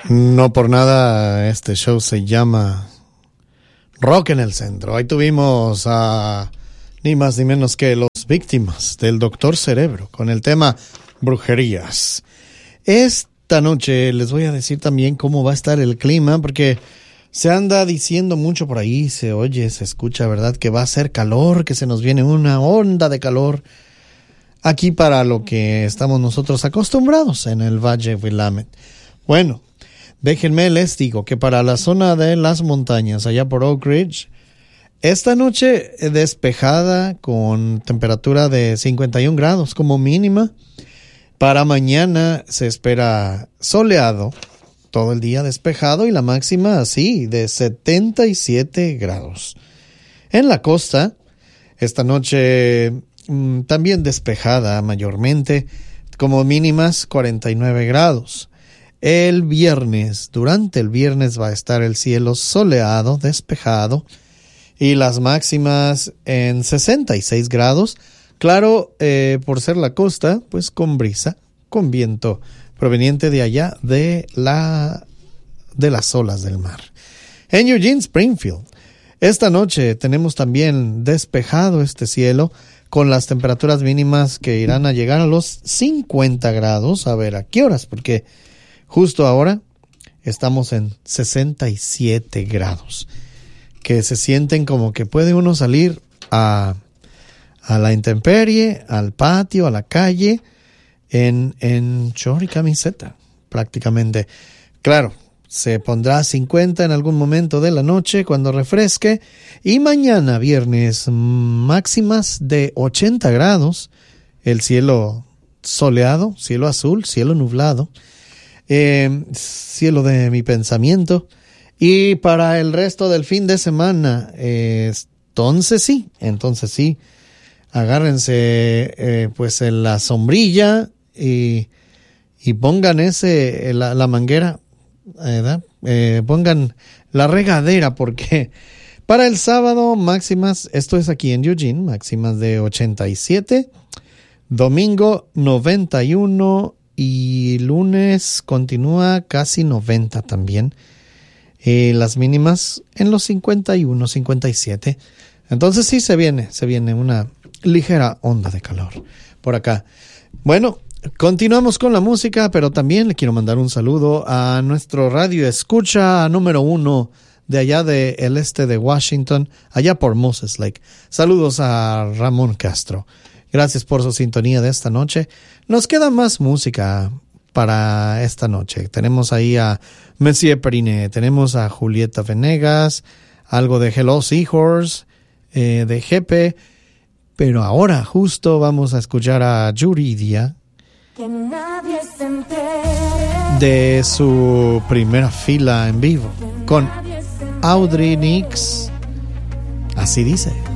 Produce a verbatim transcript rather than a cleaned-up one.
No por nada este show se llama Rock en el Centro. Ahí tuvimos a ni más ni menos que los Víctimas del Doctor Cerebro con el tema Brujerías. Esta noche les voy a decir también cómo va a estar el clima, porque se anda diciendo mucho por ahí, se oye, se escucha, ¿verdad? Que va a ser calor, que se nos viene una onda de calor aquí para lo que estamos nosotros acostumbrados en el Valle Willamette. Bueno, déjenme les digo que para la zona de las montañas, allá por Oak Ridge, esta noche despejada con temperatura de cincuenta y un grados como mínima. Para mañana se espera soleado, todo el día despejado y la máxima así de setenta y siete grados. En la costa, esta noche mmm, también despejada mayormente, como mínimas cuarenta y nueve grados. El viernes, durante el viernes va a estar el cielo soleado, despejado y las máximas en sesenta y seis grados. Claro, eh, por ser la costa, pues con brisa, con viento proveniente de allá de la de las olas del mar. En Eugene, Springfield, esta noche tenemos también despejado este cielo con las temperaturas mínimas que irán a llegar a los cincuenta grados. A ver, ¿a qué horas? Porque justo ahora estamos en sesenta y siete grados, que se sienten como que puede uno salir a, a la intemperie, al patio, a la calle, en, en short y camiseta, prácticamente. Claro, se pondrá a cincuenta en algún momento de la noche cuando refresque, y mañana viernes máximas de ochenta grados, el cielo soleado, cielo azul, cielo nublado, eh, cielo de mi pensamiento. Y para el resto del fin de semana, eh, entonces sí, entonces sí, agárrense eh, pues en la sombrilla y, y pongan ese la, la manguera, ¿verdad? Eh, pongan la regadera, porque para el sábado máximas, esto es aquí en Eugene, máximas de ochenta y siete, domingo noventa y uno y lunes continúa casi noventa también. Y las mínimas en los cincuenta y uno, cincuenta y siete. Entonces sí se viene, se viene una ligera onda de calor por acá. Bueno, continuamos con la música, pero también le quiero mandar un saludo a nuestro radio escucha número uno de allá del este de Washington, allá por Moses Lake. Saludos a Ramón Castro. Gracias por su sintonía de esta noche. Nos queda más música para esta noche. Tenemos ahí a Messier Periné, tenemos a Julieta Venegas, algo de Hello Seahorse, eh, de Jepe, pero ahora justo vamos a escuchar a Yuridia de su primera fila en vivo con Audrey Nix. Así dice.